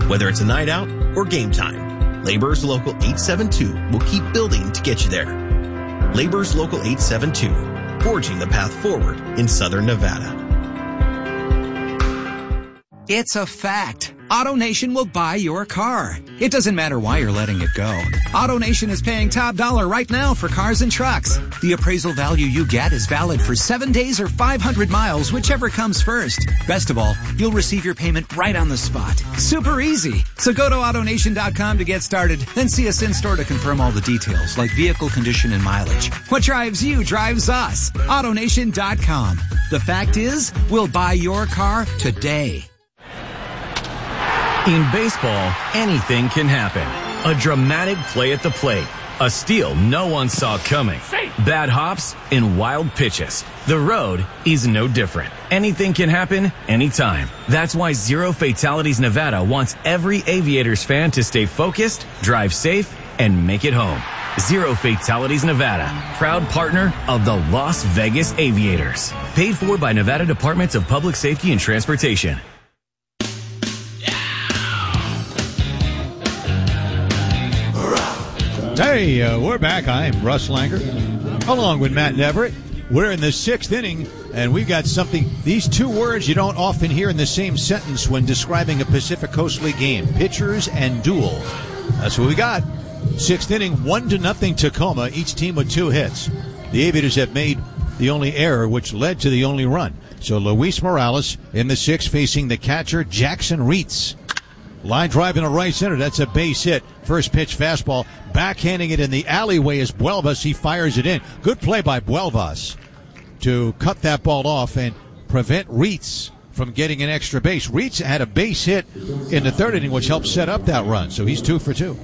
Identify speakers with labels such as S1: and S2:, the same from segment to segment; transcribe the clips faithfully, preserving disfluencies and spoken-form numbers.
S1: Whether it's a night out or game time, Laborers Local eight seven two will keep building to get you there. Laborers Local eight seven two, forging the path forward in Southern Nevada.
S2: It's a fact. AutoNation will buy your car. It doesn't matter why you're letting it go. AutoNation is paying top dollar right now for cars and trucks. The appraisal value you get is valid for seven days or five hundred miles, whichever comes first. Best of all, you'll receive your payment right on the spot. Super easy. So go to AutoNation dot com to get started, then see us in-store to confirm all the details, like vehicle condition and mileage. What drives you drives us. AutoNation dot com. The fact is, we'll buy your car today.
S3: In baseball, anything can happen. A dramatic play at the plate, a steal no one saw coming, bad hops, and wild pitches. The road is no different. Anything can happen anytime. That's why Zero Fatalities Nevada wants every Aviators fan to stay focused, drive safe, and make it home. Zero Fatalities Nevada, proud partner of the Las Vegas Aviators. Paid for by Nevada Departments of Public Safety and Transportation.
S4: Hey, uh, we're back. I'm Russ Langer, along with Matt Neverett. We're in the sixth inning, and we've got something. These two words you don't often hear in the same sentence when describing a Pacific Coast League game: pitchers and duel. That's what we got. Sixth inning, one to nothing Tacoma. Each team with two hits. The Aviators have made the only error, which led to the only run. So Luis Morales in the sixth, facing the catcher Jackson Reitz. Line drive in the right center. That's a base hit. First pitch fastball. Backhanding it in the alleyway is Buelvas. He fires it in. Good play by Buelvas to cut that ball off and prevent Reitz from getting an extra base. Reitz had a base hit in the third inning, which helped set up that run. So he's two for two.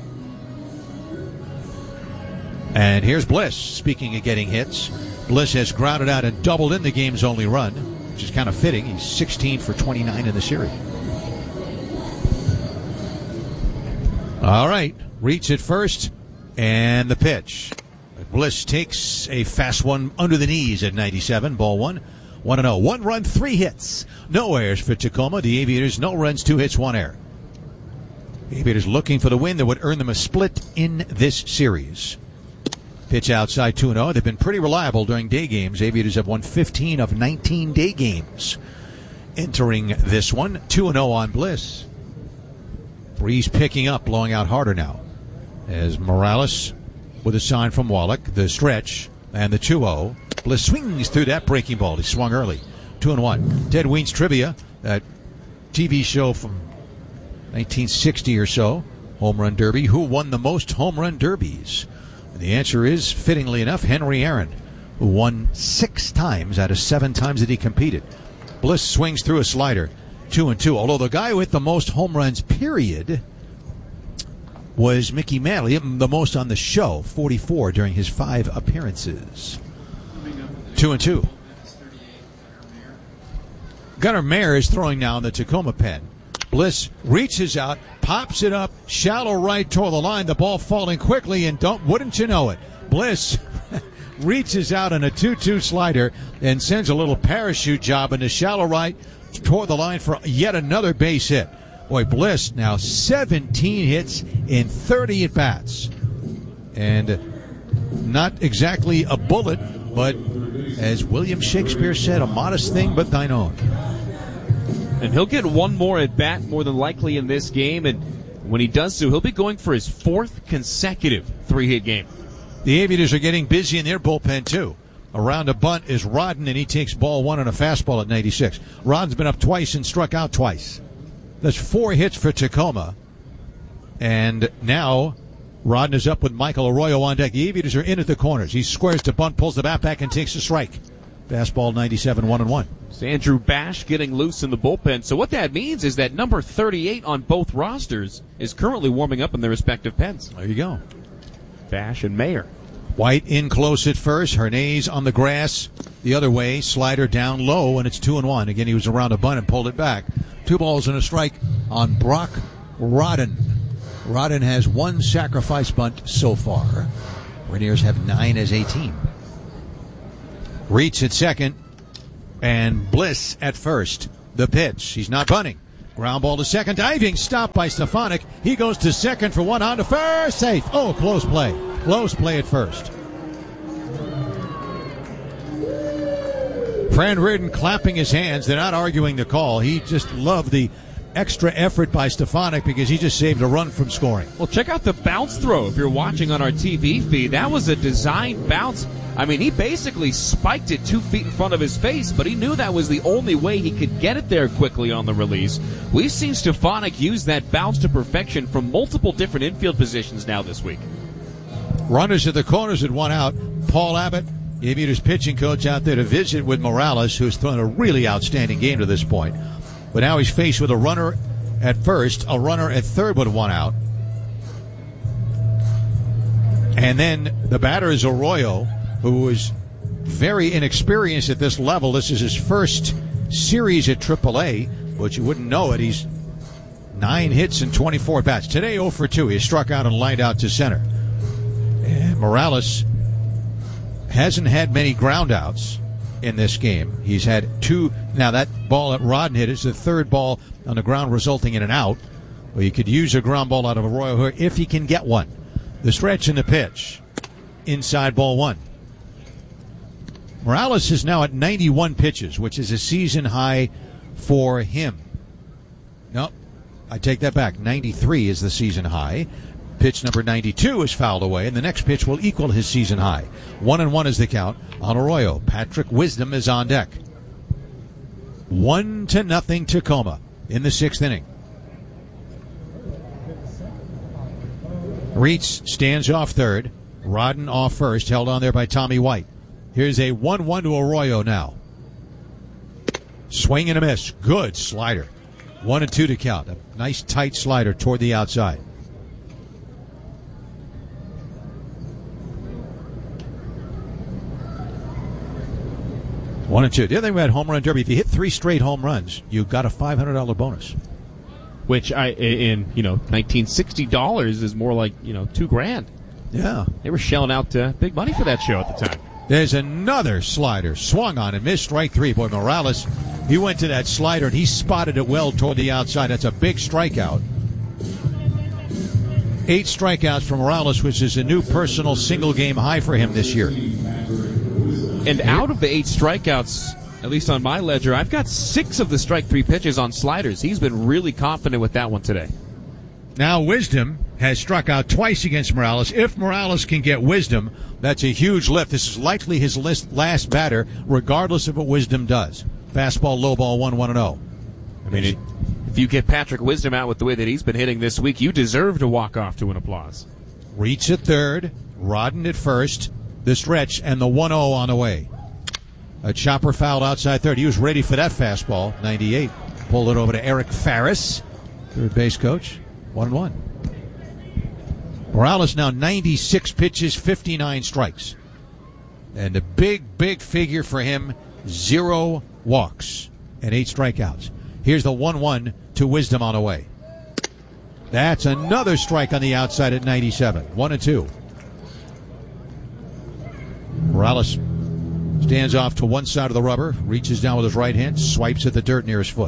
S4: And here's Bliss. Speaking of getting hits, Bliss has grounded out and doubled in the game's only run, which is kind of fitting. He's sixteen for twenty-nine in the series. All right, Reitz at first, and the pitch. Bliss takes a fast one under the knees at ninety-seven, ball one. one and oh. One run, three hits. No errors for Tacoma. The Aviators, no runs, two hits, one error. The Aviators looking for the win that would earn them a split in this series. Pitch outside, two and oh. They've been pretty reliable during day games. Aviators have won fifteen of nineteen day games entering this one. two and oh on Bliss. Breeze picking up, blowing out harder now. As Morales with a sign from Wallach, the stretch, and the two oh. Bliss swings through that breaking ball. He swung early. two and one. Ted Weins Trivia, that T V show from nineteen sixty or so, Home Run Derby. Who won the most home run derbies? And the answer is, fittingly enough, Henry Aaron, who won six times out of seven times that he competed. Bliss swings through a slider. Two and two. Although the guy with the most home runs, period, was Mickey Mantle, the most on the show, forty-four during his five appearances. Two and two. Gunnar Mayer is throwing now in the Tacoma pen. Bliss reaches out, pops it up, shallow right toward the line. The ball falling quickly, and don't wouldn't you know it, Bliss reaches out on a two two slider and sends a little parachute job into shallow right toward the line for yet another base hit. Boy, Bliss now seventeen hits in thirty at-bats. And not exactly a bullet, but as William Shakespeare said, a modest thing, but thine own.
S5: And he'll get one more at-bat more than likely in this game, and when he does so, he'll be going for his fourth consecutive three-hit game.
S4: The Aviators are getting busy in their bullpen, too. Around a bunt is Rodden, and he takes ball one on a fastball at ninety-six. Rodden's been up twice and struck out twice. That's four hits for Tacoma. And now Rodden is up with Michael Arroyo on deck. The Aviators are in at the corners. He squares to bunt, pulls the bat back, and takes a strike. Fastball ninety-seven, one and one.
S5: It's Andrew Bash getting loose in the bullpen. So what that means is that number thirty-eight on both rosters is currently warming up in their respective pens.
S4: There you go.
S5: Bash and Mayer.
S4: White in close at first. Hernandez on the grass the other way. Slider down low, and it's two and one. Again, he was around a bunt and pulled it back. Two balls and a strike on Brock Rodden. Rodden has one sacrifice bunt so far. Rainiers have nine as a team. Reitz at second, and Bliss at first. The pitch. He's not bunting. Ground ball to second. Diving stop by Stefanik. He goes to second for one on to first. Safe. Oh, close play. Close play at first. Fran Riordan clapping his hands. They're not arguing the call. He just loved the extra effort by Stefanik because he just saved a run from scoring.
S5: Well, check out the bounce throw if you're watching on our T V feed. That was a designed bounce. I mean, he basically spiked it two feet in front of his face, but he knew that was the only way he could get it there quickly on the release. We've seen Stefanik use that bounce to perfection from multiple different infield positions now this week.
S4: Runners at the corners had one out. Paul Abbott, Aviators pitching coach, out there to visit with Morales, who's thrown a really outstanding game to this point. But now he's faced with a runner at first, a runner at third with one out. And then the batter is Arroyo, who is very inexperienced at this level. This is his first series at triple A, but you wouldn't know it. He's nine hits and twenty-four bats. Today oh for two. He struck out and lined out to center. And Morales hasn't had many ground outs in this game. He's had two. Now that ball that Rodden hit is the third ball on the ground resulting in an out. Well, you could use a ground ball out of Arroyo here if he can get one. The stretch and the pitch. Inside ball one. Morales is now at ninety-one pitches, which is a season high for him. No, I take that back. ninety-three is the season high. Pitch number ninety-two is fouled away, and the next pitch will equal his season high. One and one is the count on Arroyo. Patrick Wisdom is on deck. One to nothing Tacoma in the sixth inning. Reitz stands off third. Rodden off first, held on there by Tommy White. Here's a one one to Arroyo now. Swing and a miss. Good slider. One and two to count. A nice tight slider toward the outside. One and two. The other thing about home run derby, if you hit three straight home runs, you got a five hundred dollars bonus.
S5: Which I in you know nineteen sixty dollars is more like you know two grand.
S4: Yeah,
S5: they were shelling out uh, big money for that show at the time.
S4: There's another slider. Swung on and missed. Strike three. Boy, Morales, he went to that slider and he spotted it well toward the outside. That's a big strikeout. Eight strikeouts for Morales, which is a new personal single-game high for him this year.
S5: And out of the eight strikeouts, at least on my ledger, I've got six of the strike three pitches on sliders. He's been really confident with that one today.
S4: Now Wisdom has struck out twice against Morales. If Morales can get Wisdom, that's a huge lift. This is likely his last batter, regardless of what Wisdom does. Fastball, low ball, one, one and oh.
S5: I mean, it, if you get Patrick Wisdom out with the way that he's been hitting this week, you deserve to walk off to an applause.
S4: Reitz at third, Rodden at first, the stretch, and the one oh on the way. A chopper fouled outside third. He was ready for that fastball, ninety-eight. Pulled it over to Eric Farris, third base coach. One and one. Morales now ninety-six pitches, fifty-nine strikes. And a big, big figure for him, zero walks and eight strikeouts. Here's the one one to Wisdom on the way. That's another strike on the outside at ninety-seven. One and two. Morales stands off to one side of the rubber, reaches down with his right hand, swipes at the dirt near his foot.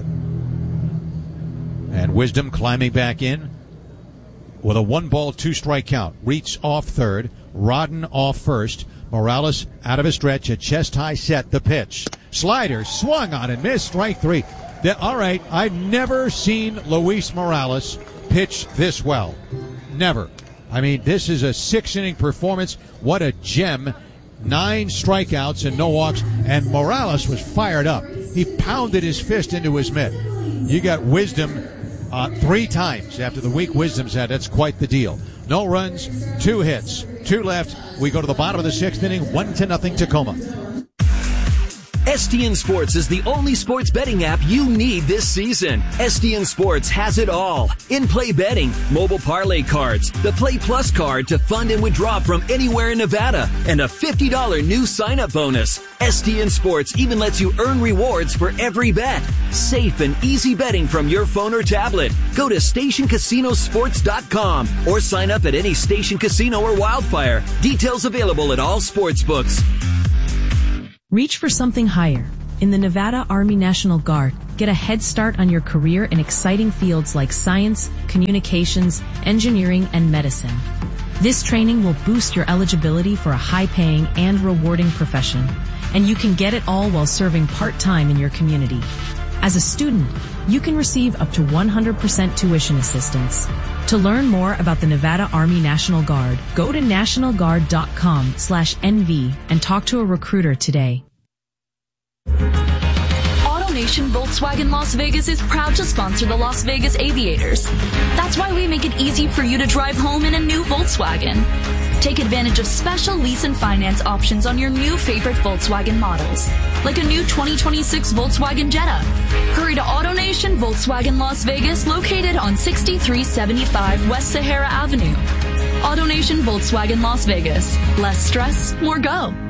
S4: And Wisdom climbing back in with a one ball, two strike count. Reitz off third, Rodden off first. Morales out of his stretch, a chest high set, the pitch. Slider swung on and missed, strike three. The, all right, I've never seen Luis Morales pitch this well. Never. I mean, this is a six inning performance. What a gem. Nine strikeouts and no walks, and Morales was fired up. He pounded his fist into his mitt. You got Wisdom uh, three times after the week Wisdom's had. That's quite the deal. No runs, two hits, two left. We go to the bottom of the sixth inning, one to nothing Tacoma.
S6: S T N Sports is the only sports betting app you need this season. S T N Sports has it all. In-play betting, mobile parlay cards, the Play Plus card to fund and withdraw from anywhere in Nevada, and a fifty dollars new sign-up bonus. S T N Sports even lets you earn rewards for every bet. Safe and easy betting from your phone or tablet. Go to station casino sports dot com or sign up at any Station Casino or Wildfire. Details available at all sports books.
S7: Reach for something higher. in the Nevada Army National Guard. Get a head start on your career in exciting fields like science, communications, engineering, and medicine. This training will boost your eligibility for a high-paying and rewarding profession, and you can get it all while serving part-time in your community. As a student, you can receive up to one hundred percent tuition assistance. To learn more about the Nevada Army National Guard, go to national guard dot com slash N V and talk to a recruiter today.
S8: AutoNation Volkswagen Las Vegas is proud to sponsor the Las Vegas Aviators. That's why we make it easy for you to drive home in a new Volkswagen. Take advantage of special lease and finance options on your new favorite Volkswagen models, like a new twenty twenty-six Volkswagen Jetta. Hurry to AutoNation Volkswagen Las Vegas, located on sixty-three seventy-five West Sahara Avenue. AutoNation Volkswagen Las Vegas. Less stress, more go.